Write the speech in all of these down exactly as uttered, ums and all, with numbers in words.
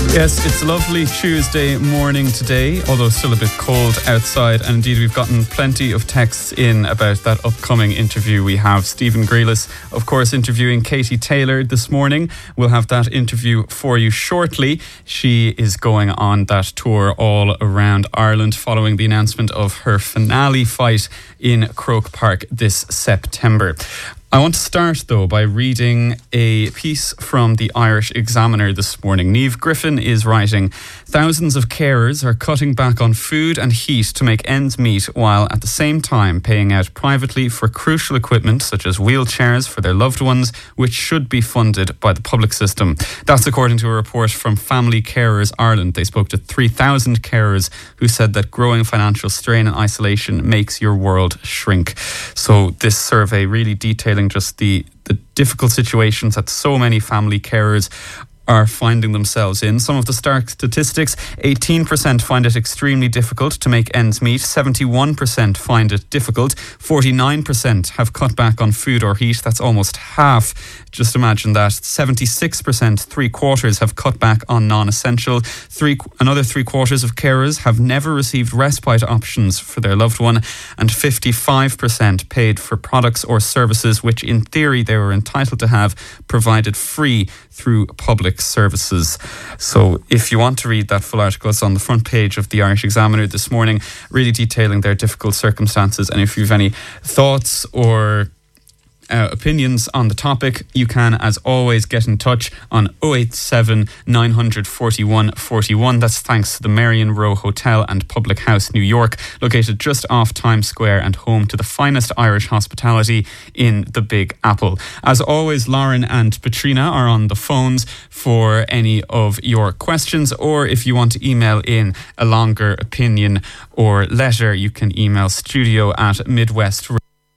Yes, it's a lovely Tuesday morning today, although still a bit cold outside. And indeed, we've gotten plenty of texts in about that upcoming interview we have. Stephen Grealis, of course, interviewing Katie Taylor this morning. We'll have that interview for you shortly. She is going on that tour all around Ireland following the announcement of her finale fight in Croke Park this September. I want to start, though, by reading a piece from the Irish Examiner this morning. Niamh Griffin is writing, thousands of carers are cutting back on food and heat to make ends meet while at the same time paying out privately for crucial equipment such as wheelchairs for their loved ones, which should be funded by the public system. That's according to a report from Family Carers Ireland. They spoke to three thousand carers who said that growing financial strain and isolation makes your world shrink. So this survey really detailing just the, the difficult situations that so many family carers are finding themselves in. Some of the stark statistics: eighteen percent find it extremely difficult to make ends meet, seventy-one percent find it difficult, forty-nine percent have cut back on food or heat. That's almost half. Just imagine that. seventy-six percent, three quarters, have cut back on non-essential. Three, another three quarters of carers have never received respite options for their loved one, and fifty-five percent paid for products or services which in theory they were entitled to have provided free through public services. So if you want to read that full article, it's on the front page of the Irish Examiner this morning, really detailing their difficult circumstances. And if you have any thoughts or Uh, opinions on the topic, you can, as always, get in touch on oh eight seven, nine four one, four one. That's thanks to the Marion Row Hotel and Public House, New York, located just off Times Square and home to the finest Irish hospitality in the Big Apple. As always, Lauren and Patrina are on the phones for any of your questions, or if you want to email in a longer opinion or letter, you can email studio at Midwest.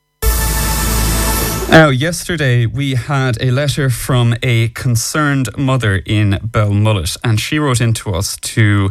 Now, yesterday we had a letter from a concerned mother in Belmullet, and she wrote into us to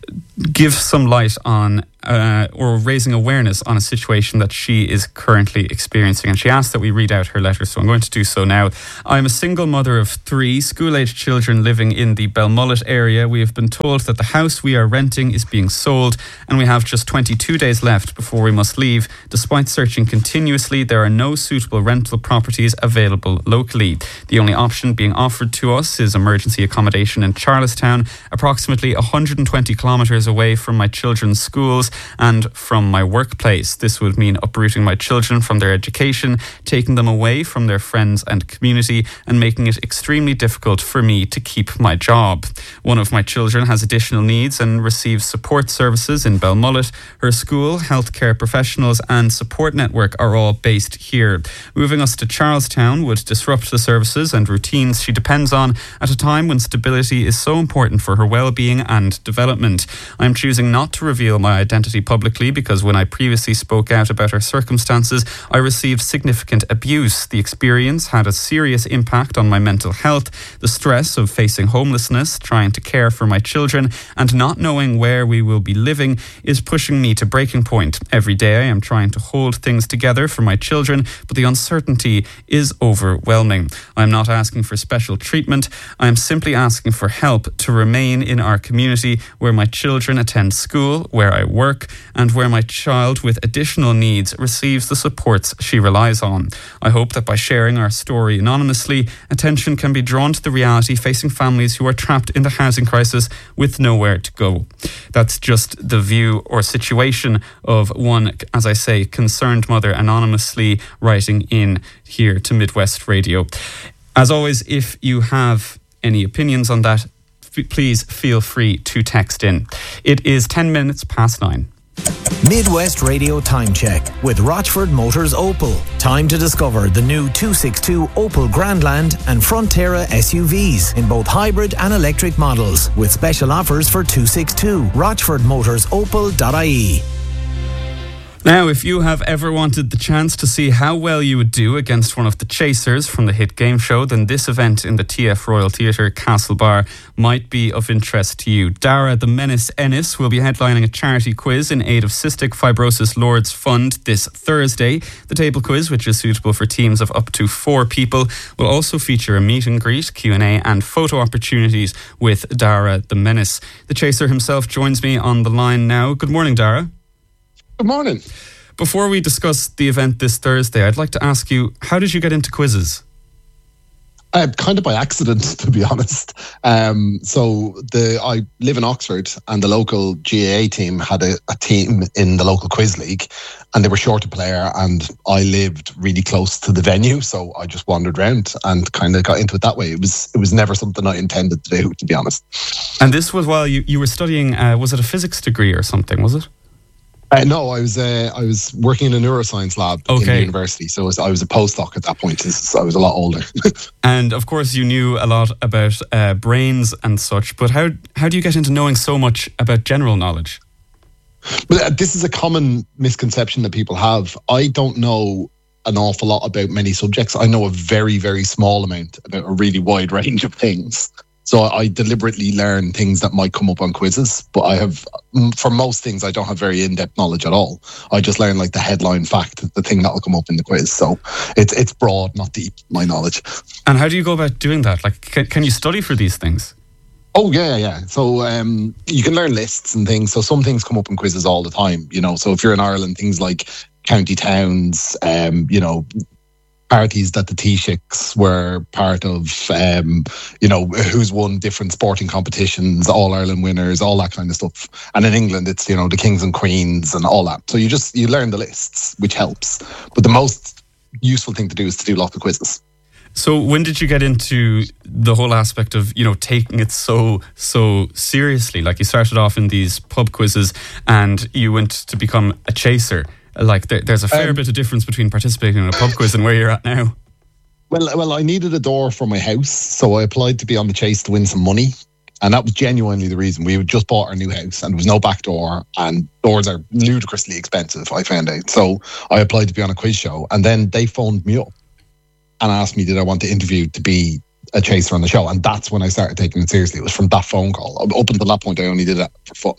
give some light on uh, or raising awareness on a situation that she is currently experiencing. And she asked that we read out her letter, so I'm going to do so now. I'm a single mother of three school-aged children living in the Belmullet area. We have been told that the house we are renting is being sold, and we have just twenty-two days left before we must leave. Despite searching continuously, there are no suitable rental properties available locally. The only option being offered to us is emergency accommodation in Charlestown, approximately one hundred twenty kilometres away from my children's schools and from my workplace. This would mean uprooting my children from their education, taking them away from their friends and community, and making it extremely difficult for me to keep my job. One of my children has additional needs and receives support services in Belmullet. Her school, healthcare professionals and support network are all based here. Moving us to Charlestown would disrupt the services and routines she depends on at a time when stability is so important for her well-being and development. I am choosing not to reveal my identity publicly because when I previously spoke out about her circumstances, I received significant abuse. The experience had a serious impact on my mental health. The stress of facing homelessness, trying to care for my children, and not knowing where we will be living is pushing me to breaking point. Every day I am trying to hold things together for my children, but the uncertainty is overwhelming. I am not asking for special treatment. I am simply asking for help to remain in our community where my children attend school, where I work, and where my child with additional needs receives the supports she relies on. I hope that by sharing our story anonymously, attention can be drawn to the reality facing families who are trapped in the housing crisis with nowhere to go. That's just the view or situation of one, as I say, concerned mother anonymously writing in here to Midwest Radio. As always, if you have any opinions on that, f- please feel free to text in. It is ten minutes past nine. Midwest Radio Time Check with Rochford Motors Opel. Time to discover the new two sixty-two Opel Grandland and Frontera S U Vs in both hybrid and electric models with special offers for two sixty-two. rochford motors opel dot I E. Now, if you have ever wanted the chance to see how well you would do against one of the chasers from the hit game show, then this event in the T F Royal Theatre, Castlebar, might be of interest to you. Dara the Menace Ennis will be headlining a charity quiz in aid of Cystic Fibrosis Lords Fund this Thursday. The table quiz, which is suitable for teams of up to four people, will also feature a meet and greet, Q and A and photo opportunities with Dara the Menace. The chaser himself joins me on the line now. Good morning, Dara. Good morning. Before we discuss the event this Thursday, I'd like to ask you, how did you get into quizzes? Uh, kind of by accident, to be honest. Um, so the I live in Oxford, and the local G A A team had a, a team in the local quiz league, and they were short a player, and I lived really close to the venue, so I just wandered around and kind of got into it that way. It was it was never something I intended to do, to be honest. And this was while you, you were studying, uh, was it a physics degree or something, was it? Uh, no, I was uh, I was working in a neuroscience lab okay. in the university, so I was, I was a postdoc at that point. So I was a lot older. And of course, you knew a lot about uh, brains and such. But how how do you get into knowing so much about general knowledge? But uh, this is a common misconception that people have. I don't know an awful lot about many subjects. I know a very very small amount about a really wide range of things. So I deliberately learn things that might come up on quizzes, but I have, for most things, I don't have very in-depth knowledge at all. I just learn like the headline fact, the thing that will come up in the quiz. So it's it's broad, not deep, my knowledge. And how do you go about doing that? Like, can, can you study for these things? Oh, yeah, yeah. So um, you can learn lists and things. So some things come up in quizzes all the time, you know. So if you're in Ireland, things like county towns, um, you know, parties that the Taoiseachs were part of, um, you know, who's won different sporting competitions, All-Ireland winners, all that kind of stuff. And in England, it's, you know, the kings and queens and all that. So you just, you learn the lists, which helps. But the most useful thing to do is to do lots of quizzes. So when did you get into the whole aspect of, you know, taking it so, so seriously? Like, you started off in these pub quizzes and you went to become a chaser. Like, there, there's a fair um, bit of difference between participating in a pub quiz and where you're at now. Well, well, I needed a door for my house, so I applied to be on the chase to win some money. And that was genuinely the reason. We had just bought our new house and there was no back door, and doors are ludicrously expensive, I found out. So I applied to be on a quiz show, and then they phoned me up and asked me, did I want to interview to be a chaser on the show? And that's when I started taking it seriously. It was from that phone call. Up until that point, I only did it for fun.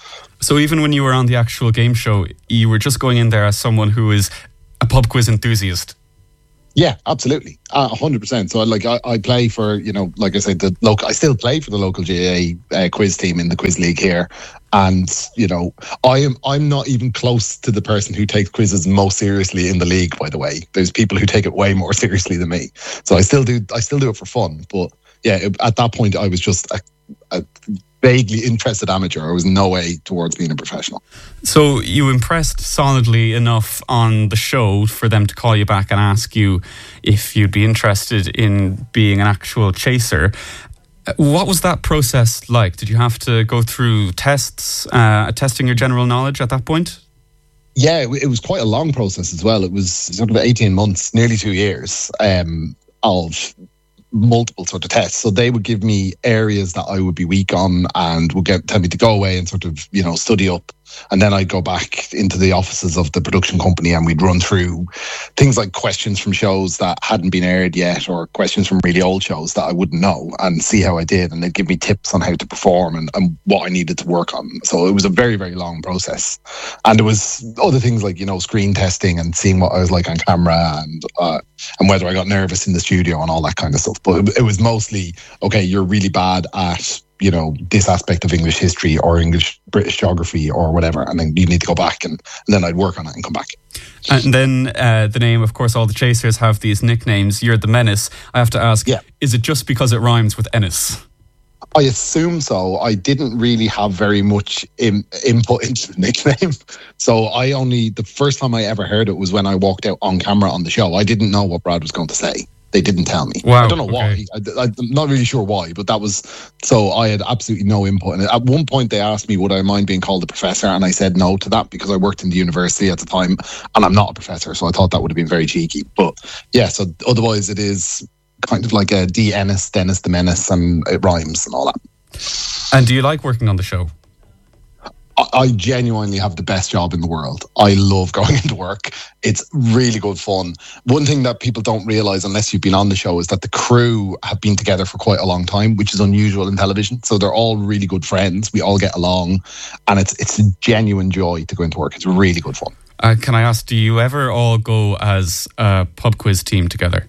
So even when you were on the actual game show, you were just going in there as someone who is a pub quiz enthusiast? Yeah, absolutely. Uh, one hundred percent. So like I, I play for, you know, like I said, the local, I still play for the local G A A uh, quiz team in the quiz league here. And, you know, I am, I'm not even close to the person who takes quizzes most seriously in the league, by the way. There's people who take it way more seriously than me. So I still do, I still do it for fun. But yeah, it, at that point, I was just a, a vaguely interested amateur. I was no way towards being a professional. So you impressed solidly enough on the show for them to call you back and ask you if you'd be interested in being an actual chaser. What was that process like? Did you have to go through tests, uh, testing your general knowledge at that point? Yeah, it, it was quite a long process as well. It was sort of eighteen months, nearly two years um, of multiple sort of tests. So they would give me areas that I would be weak on and would get tell me to go away and sort of, you know, study up. And then I'd go back into the offices of the production company and we'd run through things like questions from shows that hadn't been aired yet, or questions from really old shows that I wouldn't know, and see how I did. And they'd give me tips on how to perform and, and what I needed to work on. So it was a very, very long process. And there was other things like, you know, screen testing and seeing what I was like on camera, and uh, and whether I got nervous in the studio and all that kind of stuff. But it, it was mostly, okay, you're really bad at, you know, this aspect of English history or English British geography or whatever, and then you need to go back, and, and then I'd work on it and come back. And then uh, the name, of course, all the chasers have these nicknames. You're the Menace. I have to ask, yeah. Is it just because it rhymes with Ennis? I assume so. I didn't really have very much in, input into the nickname. So I only, the first time I ever heard it was when I walked out on camera on the show. I didn't know what Brad was going to say. They didn't tell me. Wow, I don't know okay. why. I, I'm not really sure why, but that was, so I had absolutely no input. And at one point they asked me, would I mind being called a professor? And I said no to that because I worked in the university at the time and I'm not a professor. So I thought that would have been very cheeky. But yeah, so otherwise it is kind of like a D Ennis, Dennis the Menace, and it rhymes and all that. And do you like working on the show? I genuinely have the best job in the world. I love going into work. It's really good fun. One thing that people don't realise, unless you've been on the show, is that the crew have been together for quite a long time, which is unusual in television. So they're all really good friends. We all get along, and it's it's a genuine joy to go into work. It's really good fun. Uh, can I ask, do you ever all go as a pub quiz team together?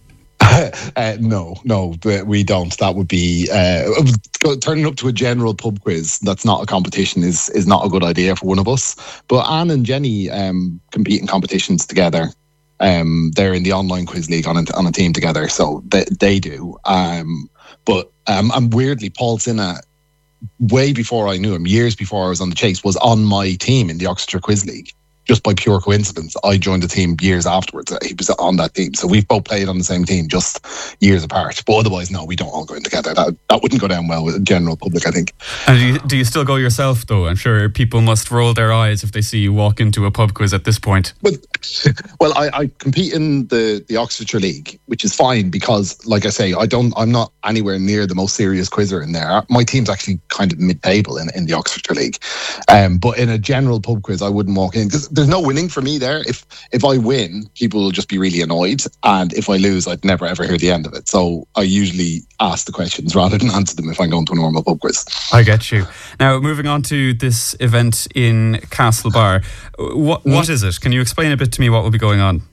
uh, no, no, we don't. That would be uh, turning up to a general pub quiz that's not a competition is is not a good idea for one of us. But Anne and Jenny um, compete in competitions together. Um, they're in the online quiz league on a, on a team together, so they, they do. Um, but um, and weirdly, Paul Sinha, way before I knew him, years before I was on the Chase, was on my team in the Oxfordshire Quiz League. Just by pure coincidence, I joined the team years afterwards. He was on that team. So we've both played on the same team, just years apart. But otherwise, no, we don't all go in together. That that wouldn't go down well with the general public, I think. And do you, do you still go yourself, though? I'm sure people must roll their eyes if they see you walk into a pub quiz at this point. Well, well I, I compete in the, the Oxfordshire League, which is fine because, like I say, I don't, I'm not anywhere near the most serious quizzer in there. My team's actually kind of mid-table in, in the Oxfordshire League. Um, but in a general pub quiz, I wouldn't walk in because there's no winning for me there. If if I win, people will just be really annoyed, and if I lose, I'd never ever hear the end of it. So I usually ask the questions rather than answer them if I'm going to a normal pub quiz. I get you. Now, moving on to this event in Castlebar, what what is it? Can you explain a bit to me what will be going on?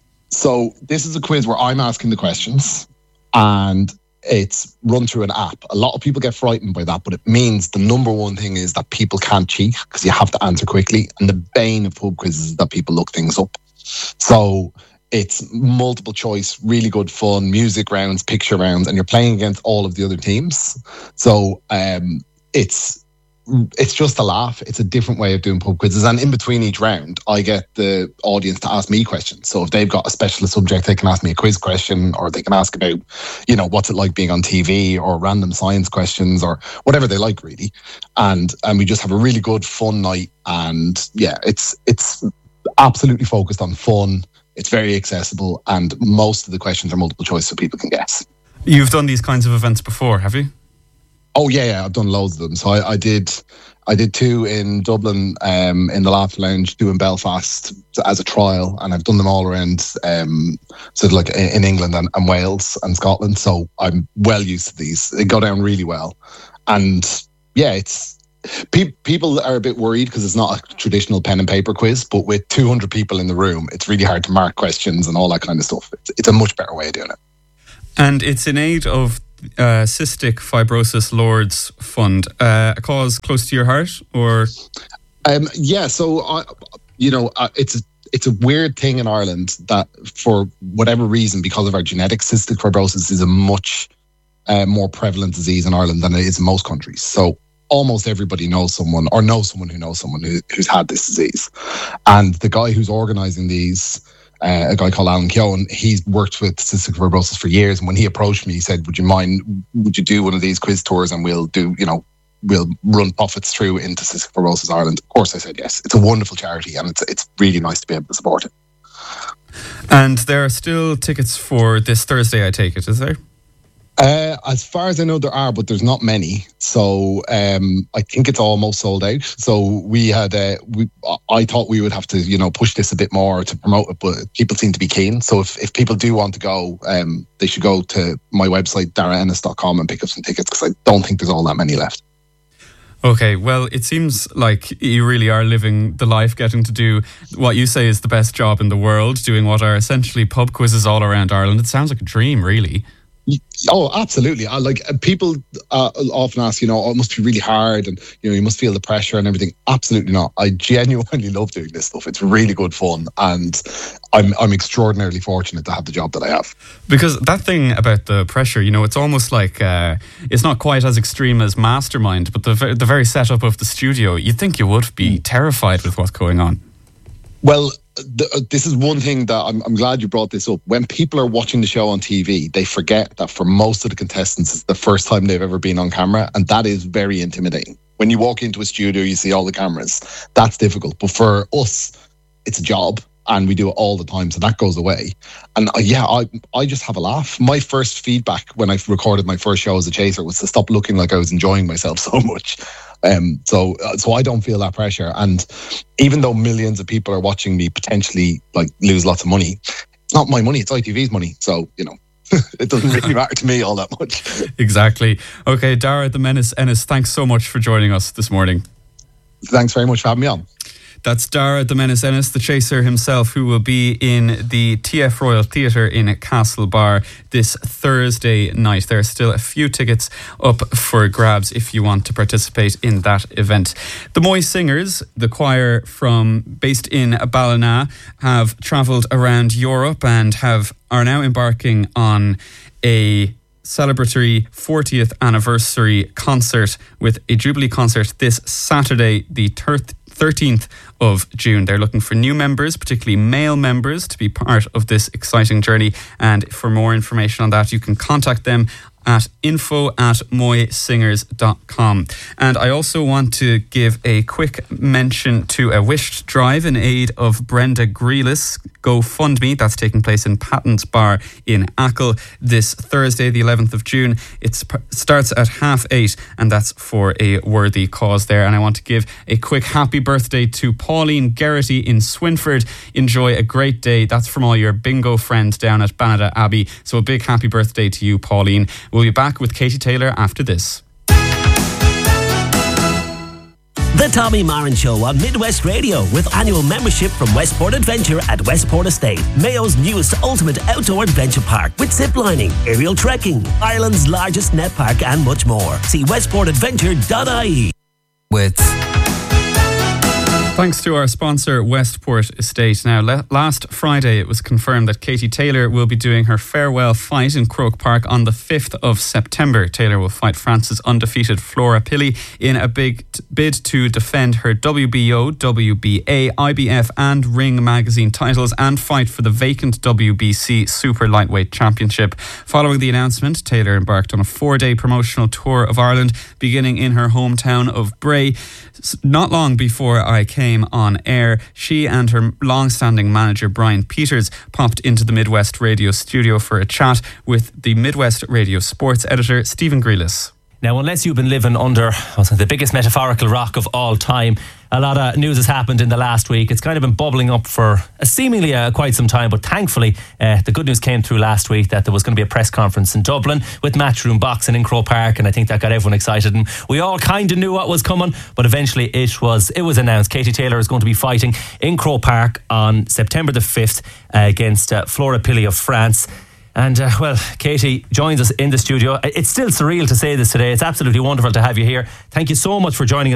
So this is a quiz where I'm asking the questions, and it's run through an app. A lot of people get frightened by that, but it means the number one thing is that people can't cheat because you have to answer quickly. And the bane of pub quizzes is that people look things up. So it's multiple choice, really good fun, music rounds, picture rounds, and you're playing against all of the other teams. So um, it's it's just a laugh. It's a different way of doing pub quizzes. And in between each round, I get the audience to ask me questions. So if they've got a specialist subject, they can ask me a quiz question, or they can ask about, you know, what's it like being on T V, or random science questions, or whatever they like, really. And and we just have a really good, fun night. And yeah, it's it's absolutely focused on fun. It's very accessible. And most of the questions are multiple choice so people can guess. You've done these kinds of events before, have you? Oh yeah, yeah, I've done loads of them. So I, I did, I did two in Dublin, um, in the Laughter Lounge, two in Belfast as a trial, and I've done them all around, um, so like in England and, and Wales and Scotland. So I'm well used to these. They go down really well, and yeah, it's pe- people are a bit worried because it's not a traditional pen and paper quiz, but with two hundred people in the room, it's really hard to mark questions and all that kind of stuff. It's, it's a much better way of doing it. And it's in aid of Uh, Cystic Fibrosis Lords Fund, uh, a cause close to your heart, or? Um, yeah, so I, you know, uh, it's a, it's a weird thing in Ireland that, for whatever reason, because of our genetics, cystic fibrosis is a much uh, more prevalent disease in Ireland than it is in most countries. So almost everybody knows someone, or knows someone who knows someone who, who's had this disease, and the guy who's organising these. Uh, a guy called Alan Keown, he's worked with cystic fibrosis for years, and when he approached me, he said, would you mind, would you do one of these quiz tours, and we'll do, you know, we'll run profits through into Cystic Fibrosis Ireland. Of course I said yes. It's a wonderful charity, and it's it's really nice to be able to support it. And there are still tickets for this Thursday, I take it, is there? Uh, as far as I know, there are, but there's not many. So um, I think it's almost sold out. So we had, uh, we, I thought we would have to, you know, push this a bit more to promote it, but people seem to be keen. So if, if people do want to go, um, they should go to my website, dara ennis dot com, and pick up some tickets, because I don't think there's all that many left. Okay, well, it seems like you really are living the life, getting to do what you say is the best job in the world, doing what are essentially pub quizzes all around Ireland. It sounds like a dream, really. Oh, absolutely. I like people uh, often ask, you know, oh, it must be really hard, and you know, you must feel the pressure and everything. Absolutely not. I genuinely love doing this stuff. It's really good fun, and I'm I'm extraordinarily fortunate to have the job that I have. Because that thing about the pressure, you know, it's almost like uh, it's not quite as extreme as Mastermind, but the the very setup of the studio, you'd think you would be terrified with what's going on. Well, the, this is one thing that I'm, I'm glad you brought this up. When people are watching the show on T V, they forget that for most of the contestants, it's the first time they've ever been on camera, and that is very intimidating. When you walk into a studio, you see all the cameras. That's difficult. But for us, it's a job, and we do it all the time, so that goes away. And uh, yeah, I I just have a laugh. My first feedback when I recorded my first show as a chaser was to stop looking like I was enjoying myself so much. Um, so, so I don't feel that pressure. And even though millions of people are watching me potentially like lose lots of money, it's not my money, it's I T V's money. So, you know, it doesn't really matter to me all that much. Exactly. Okay, Dara the Menace Ennis, thanks so much for joining us this morning. Thanks very much for having me on. That's Dara the Menace Ennis, the chaser himself, who will be in the T F Royal Theatre in Castlebar this Thursday night. There are still a few tickets up for grabs if you want to participate in that event. The Moy Singers, the choir from based in Ballina, have travelled around Europe and have are now embarking on a celebratory fortieth anniversary concert with a Jubilee concert this Saturday, the thirteenth of June. They're looking for new members, particularly male members, to be part of this exciting journey. And for more information on that, you can contact them at info at moy singers dot com. And I also want to give a quick mention to a wished drive in aid of Brenda Grealis GoFundMe. That's taking place in Patton's Bar in Achill this Thursday, the eleventh of June. It sp- starts at half eight, and that's for a worthy cause there. And I want to give a quick happy birthday to Pauline Geraghty in Swinford. Enjoy a great day. That's from all your bingo friends down at Banada Abbey. So a big happy birthday to you, Pauline. We'll be back with Katie Taylor after this. The Tommy Moran Show on Midwest Radio, with annual membership from Westport Adventure at Westport Estate, Mayo's newest ultimate outdoor adventure park, with ziplining, aerial trekking, Ireland's largest net park, and much more. See westport adventure dot I E. With Thanks to our sponsor, Westport Estate. Now, le- last Friday it was confirmed that Katie Taylor will be doing her farewell fight in Croke Park on the fifth of September. Taylor will fight France's undefeated Flora Pilley in a big t- bid to defend her W B O, W B A, I B F and Ring magazine titles, and fight for the vacant W B C Super Lightweight Championship. Following the announcement, Taylor embarked on a four-day promotional tour of Ireland, beginning in her hometown of Bray. Not long before I came on air, she and her long-standing manager Brian Peters popped into the Midwest Radio studio for a chat with the Midwest Radio sports editor Stephen Grealis. Now, unless you've been living under the biggest metaphorical rock of all time, a lot of news has happened in the last week. It's kind of been bubbling up for a seemingly uh, quite some time, but thankfully uh, the good news came through last week that there was going to be a press conference in Dublin with Matchroom Boxing in Croke Park, and I think that got everyone excited, and we all kind of knew what was coming, but eventually it was it was announced. Katie Taylor is going to be fighting in Croke Park on September the fifth uh, against uh, Flora Pilley of France. And, uh, well, Katie joins us in the studio. It's still surreal to say this today. It's absolutely wonderful to have you here. Thank you so much for joining us.